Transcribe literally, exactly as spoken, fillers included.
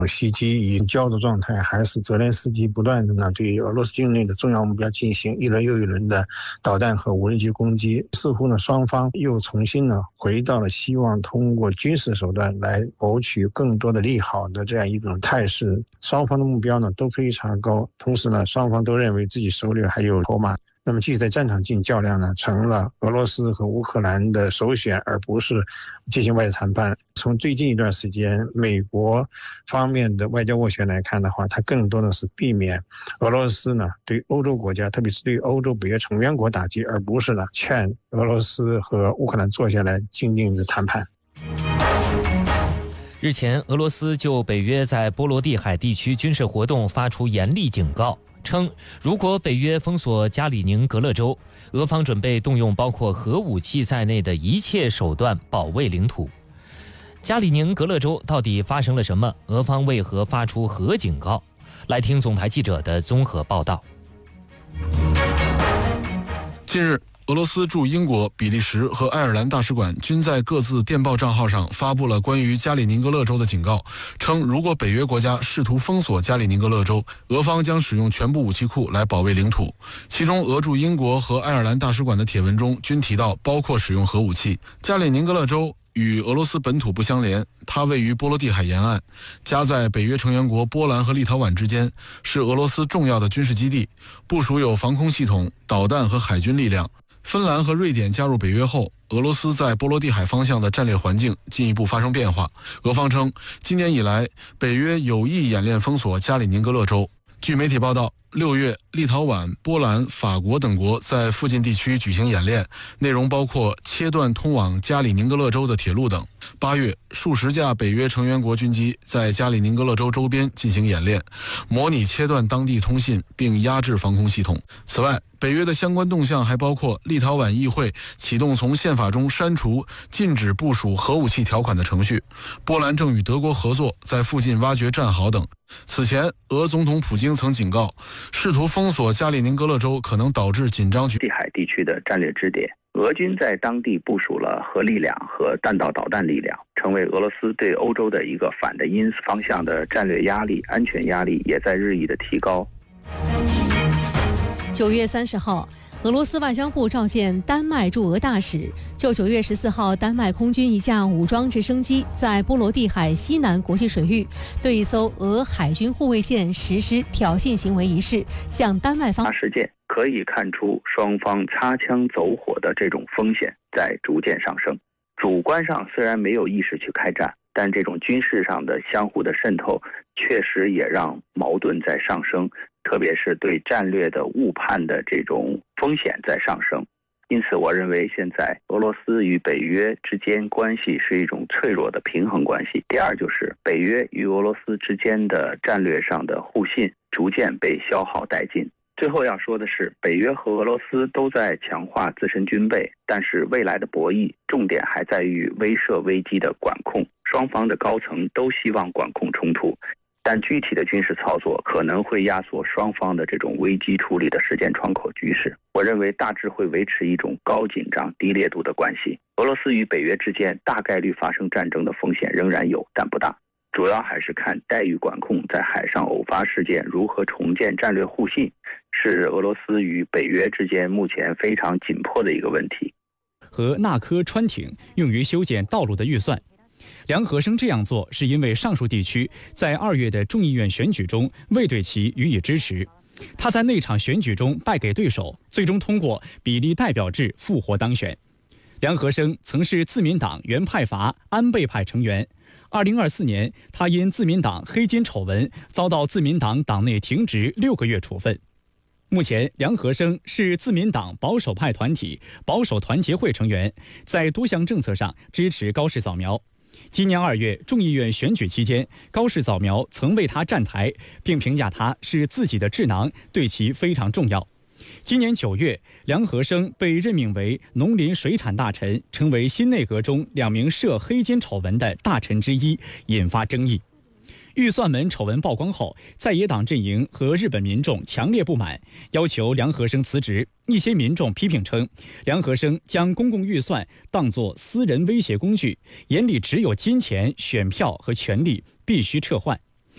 袭击以焦的状态，还是泽连斯基不断的呢对俄罗斯境内的重要目标进行一轮又一轮的导弹和无人机攻击，似乎呢双方又重新呢回到了希望通过军事手段来谋取更多的利好的这样一种态势。双方的目标呢都非常高，同时呢双方都认为自己手里还有筹码。那么即使在战场进较量呢，成了俄罗斯和乌克兰的首选，而不是进行外交谈判。从最近一段时间美国方面的外交斡旋来看的话，它更多的是避免俄罗斯呢对欧洲国家，特别是对欧洲北约成员国打击，而不是呢劝俄罗斯和乌克兰坐下来静静的谈判。 日前，俄罗斯就北约在波罗的海地区军事活动发出严厉警告，称如果北约封锁加里宁格勒州，俄方准备动用包括核武器在内的一切手段保卫领土。加里宁格勒州到底发生了什么？俄方为何发出核警告？来听总台记者的综合报道。 近日，俄罗斯驻英国、比利时和爱尔兰大使馆均在各自电报账号上发布了关于加里宁格勒州的警告，称如果北约国家试图封锁加里宁格勒州，俄方将使用全部武器库来保卫领土。其中，俄驻英国和爱尔兰大使馆的帖文中均提到包括使用核武器。加里宁格勒州与俄罗斯本土不相连，它位于波罗的海沿岸，夹在北约成员国波兰和立陶宛之间，是俄罗斯重要的军事基地，部署有防空系统、导弹和海军力量。芬兰和瑞典加入北约后，俄罗斯在波罗的海方向的战略环境进一步发生变化。俄方称，今年以来，北约有意演练封锁加里宁格勒州。据媒体报道，六月，立陶宛、波兰、法国等国在附近地区举行演练，内容包括切断通往加里宁格勒州的铁路等。八月，数十架北约成员国军机在加里宁格勒州周边进行演练，模拟切断当地通信并压制防空系统。此外，北约的相关动向还包括立陶宛议会启动从宪法中删除禁止部署核武器条款的程序，波兰正与德国合作在附近挖掘战壕等。此前，俄总统普京曾警告，试图封锁加里宁格勒州可能导致紧张局地海地区的战略支点。俄军在当地部署了核力量和弹道导弹力量，成为俄罗斯对欧洲的一个反的因素，方向的战略压力、安全压力也在日益的提高。 九月三十号，俄罗斯外交部召见丹麦驻俄大使，就九月十四号丹麦空军一架武装直升机在波罗的海西南国际水域对一艘俄海军护卫舰实施挑衅行为一事，向丹麦方事件可以看出双方擦枪走火的这种风险在逐渐上升。主观上虽然没有意识去开战，但这种军事上的相互的渗透确实也让矛盾在上升，特别是对战略的误判的这种风险在上升。因此我认为现在俄罗斯与北约之间关系是一种脆弱的平衡关系。第二就是北约与俄罗斯之间的战略上的互信逐渐被消耗殆尽。最后要说的是，北约和俄罗斯都在强化自身军备，但是未来的博弈重点还在于威慑危机的管控，双方的高层都希望管控冲突，但具体的军事操作可能会压缩双方的这种危机处理的时间窗口局势。我认为大致会维持一种高紧张低烈度的关系。俄罗斯与北约之间大概率发生战争的风险仍然有，但不大，主要还是看待遇管控在海上偶发事件如何重建战略互信，是俄罗斯与北约之间目前非常紧迫的一个问题。 和纳科川艇用于修建道路的预算，梁和生这样做是因为上述地区在二月的众议院选举中未对其予以支持，他在那场选举中败给对手，最终通过比例代表制复活当选。梁和生曾是自民党原派阀安倍派成员，二零二四年他因自民党黑金丑闻遭到自民党党内停职六个月处分。目前，梁和生是自民党保守派团体保守团结会成员，在多项政策上支持高市早苗。今年二月众议院选举期间，高市早苗曾为他站台，并评价他是自己的智囊，对其非常重要。今年九月，梁和生被任命为农林水产大臣，成为新内阁中两名涉黑金丑闻的大臣之一，引发争议。预算门丑闻曝光后，在野党阵营和日本民众强烈不满，要求梁和生辞职。一些民众批评称，梁和生将公共预算当作私人威胁工具，眼里只有金钱、选票和权力，必须撤换。